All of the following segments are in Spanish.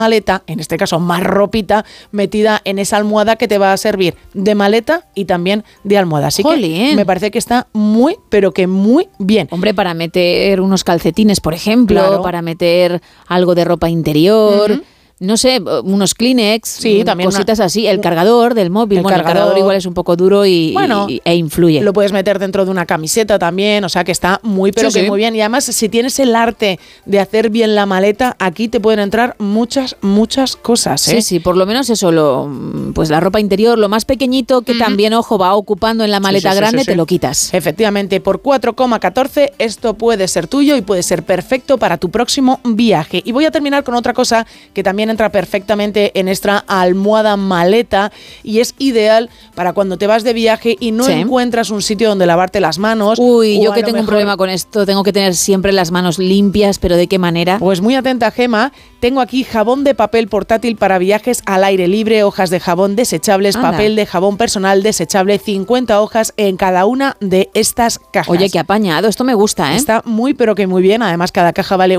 maleta, en este caso más ropita, metida en esa almohada que te va a servir de maleta y también de almohada. Así que me parece que está muy, pero que muy bien. Hombre, para meter unos calcetines, por ejemplo, claro, para meter algo de ropa interior... No sé, unos Kleenex, sí, también cositas así, el cargador del móvil. El cargador igual es un poco duro e influye. Lo puedes meter dentro de una camiseta también, o sea que está muy, pero que muy bien. Y además, si tienes el arte de hacer bien la maleta, aquí te pueden entrar muchas cosas, ¿eh? Sí, por lo menos eso, pues la ropa interior, lo más pequeñito que también, ojo, va ocupando en la maleta grande, te lo quitas. Efectivamente, por 4,14 esto puede ser tuyo y puede ser perfecto para tu próximo viaje. Y voy a terminar con otra cosa que también entra perfectamente en esta almohada maleta y es ideal para cuando te vas de viaje y no encuentras un sitio donde lavarte las manos. Uy, yo que tengo un problema con esto, tengo que tener siempre las manos limpias, pero ¿de qué manera? Pues muy atenta, Gema, tengo aquí jabón de papel portátil para viajes al aire libre, hojas de jabón desechables, papel de jabón personal desechable, 50 hojas en cada una de estas cajas. Oye, qué apañado, esto me gusta, ¿eh? Está muy, pero que muy bien, además cada caja vale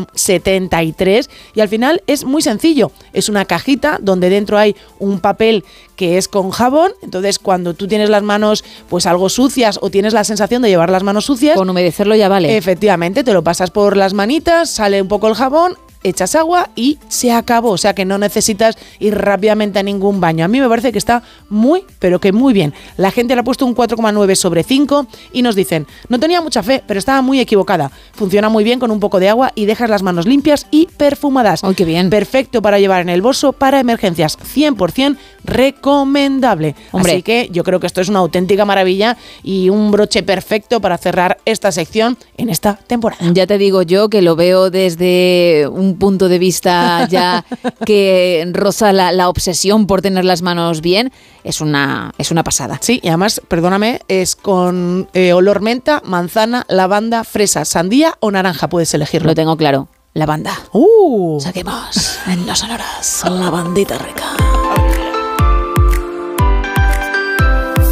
1,73 y al final es muy sencillo. Es una cajita donde dentro hay un papel que es con jabón, entonces cuando tú tienes las manos pues algo sucias o tienes la sensación de llevar las manos sucias, con humedecerlo ya vale. Efectivamente, te lo pasas por las manitas, sale un poco el jabón, echas agua y se acabó, o sea que no necesitas ir rápidamente a ningún baño. A mí me parece que está muy, pero que muy bien. La gente le ha puesto un 4,9 sobre 5 y nos dicen, no tenía mucha fe, pero estaba muy equivocada. Funciona muy bien con un poco de agua y dejas las manos limpias y perfumadas. ¡Oh, qué bien! Perfecto para llevar en el bolso para emergencias, 100% recomendable. Hombre. Así que yo creo que esto es una auténtica maravilla y un broche perfecto para cerrar esta sección en esta temporada. Ya te digo yo que lo veo desde un punto de vista ya que roza la obsesión por tener las manos bien, es una pasada. Sí, y además, perdóname, es con olor menta, manzana, lavanda, fresa, sandía o naranja, puedes elegirlo. Lo tengo claro, lavanda. Saquemos en Las Sonoras la bandita rica.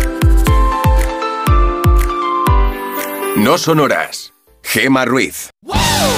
No Sonoras, Gema Ruiz.